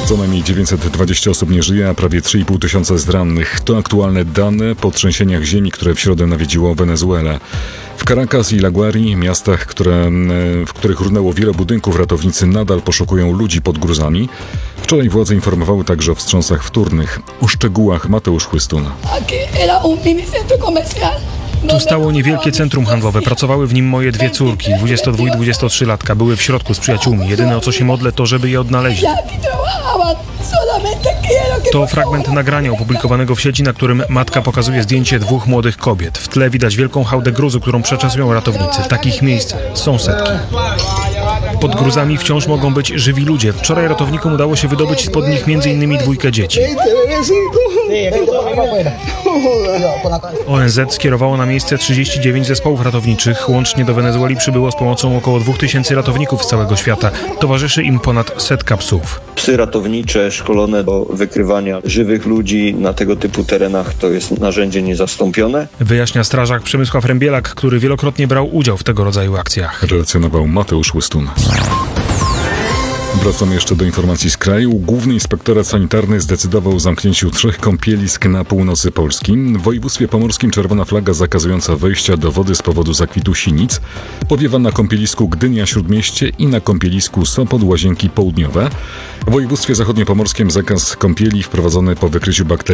Co najmniej 920 osób nie żyje, a prawie 3,5 tysiąca jest rannych. To aktualne dane po trzęsieniach ziemi, które w środę nawiedziło Wenezuelę. W Caracas i La Guairi, miastach, w których runęło wiele budynków, ratownicy nadal poszukują ludzi pod gruzami. Wczoraj władze informowały także o wstrząsach wtórnych. O szczegółach Mateusz Chłystun. Tu stało niewielkie centrum handlowe. Pracowały w nim moje dwie córki, 22 i 23-latka. Były w środku z przyjaciółmi. Jedyne, o co się modlę, to żeby je odnaleźli. To fragment nagrania opublikowanego w sieci, na którym matka pokazuje zdjęcie dwóch młodych kobiet. W tle widać wielką hałdę gruzu, którą przeczesują ratownicy. Takich miejsc są setki. Pod gruzami wciąż mogą być żywi ludzie. Wczoraj ratownikom udało się wydobyć spod nich m.in. dwójkę dzieci. ONZ skierowało na miejsce 39 zespołów ratowniczych. Łącznie do Wenezueli przybyło z pomocą około 2000 ratowników z całego świata. Towarzyszy im ponad 100 psów. Psy ratownicze szkolone do wykrywania żywych ludzi na tego typu terenach to jest narzędzie niezastąpione. Wyjaśnia strażak Przemysław Rębielak, który wielokrotnie brał udział w tego rodzaju akcjach. Relacjonował Mateusz Chłystun. Wracamy jeszcze do informacji z kraju. Główny Inspektorat Sanitarny zdecydował o zamknięciu 3 kąpielisk na północy Polski. W województwie pomorskim czerwona flaga zakazująca wejścia do wody z powodu zakwitu sinic powiewa na kąpielisku Gdynia-Śródmieście i na kąpielisku Sopot-Łazienki Południowe. W województwie zachodniopomorskim zakaz kąpieli wprowadzony po wykryciu bakterii